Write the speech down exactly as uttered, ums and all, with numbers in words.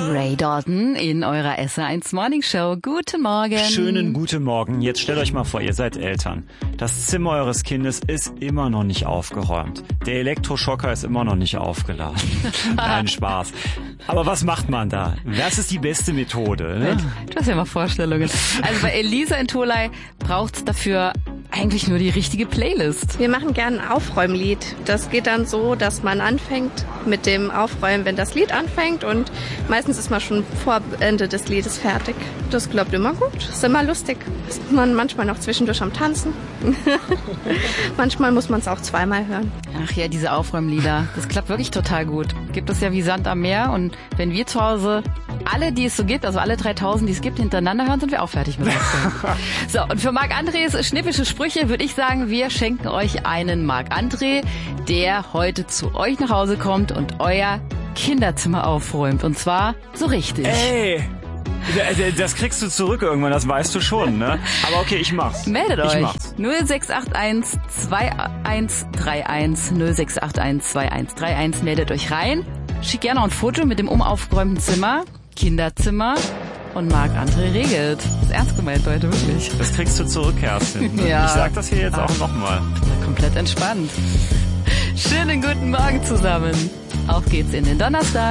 Ray Dalton in eurer S R eins Morning Show. Guten Morgen. Schönen guten Morgen. Jetzt stellt euch mal vor, ihr seid Eltern. Das Zimmer eures Kindes ist immer noch nicht aufgeräumt. Der Elektroschocker ist immer noch nicht aufgeladen. Nein, Spaß. Aber was macht man da? Was ist die beste Methode? Ne? Du hast ja mal Vorstellungen. Also bei Elisa in Tholey braucht's dafür eigentlich nur die richtige Playlist. Wir machen gerne ein Aufräumlied. Das geht dann so, dass man anfängt mit dem Aufräumen, wenn das Lied anfängt, und meistens ist man schon vor Ende des Liedes fertig. Das klappt immer gut, ist immer lustig. Ist man manchmal noch zwischendurch am Tanzen. Manchmal muss man es auch zweimal hören. Ach ja, diese Aufräumlieder, das klappt wirklich total gut. Gibt es ja wie Sand am Meer, und wenn wir zu Hause alle, die es so gibt, also alle dreitausend, die es gibt, hintereinander hören, sind wir auch fertig mit Aufräumen. So, und für Marc-Andres schnippische Sprüche würde ich sagen, wir schenken euch einen Marc-André, der heute zu euch nach Hause kommt und euer Kinderzimmer aufräumt. Und zwar so richtig. Ey! Das kriegst du zurück irgendwann, das weißt du schon, ne? Aber okay, ich mach's. Meldet euch. Ich mach's. null sechs acht eins zwei eins drei eins null sechs acht eins zwei eins drei eins. Meldet euch rein. Schickt gerne noch ein Foto mit dem umaufgeräumten Zimmer, Kinderzimmer, und Marc-André regelt. Das ist ernst gemeint, Leute, wirklich. Das kriegst du zurück, Kerstin. Ja. Ich sag das hier jetzt auch nochmal. Komplett entspannt. Schönen guten Morgen zusammen. Auf geht's in den Donnerstag.